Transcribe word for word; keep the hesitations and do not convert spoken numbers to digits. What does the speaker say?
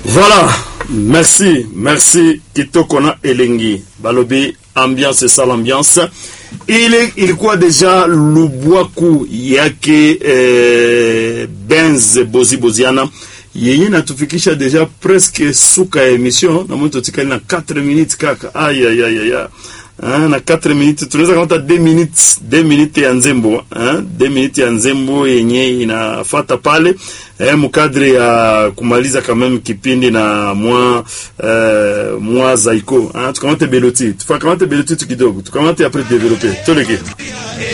Voilà, merci, merci Kitoko na Elengi. Balobi, ambiance ça l'ambiance. Il ilikuwa deja Lubwaku yake eh, Benz Bozi Boziana. Yenye natufikisha deja presque suka ya emission. Na mtu tikali na quatre minutes kaka. Aïe aïe aïe aïe. Hein, na quatre minutes, tunaweza kama deux minutes, deux minutes ya nzembo, hein, deux minutes ya nzembo yenye inafuata pale, eh, mkadri ya kumaliza quand même kipindi na mwa euh, mwa Zaiko, hein, tukamate Beloti, tufakamate Beloti kidogo, tukamate après développer, toleke.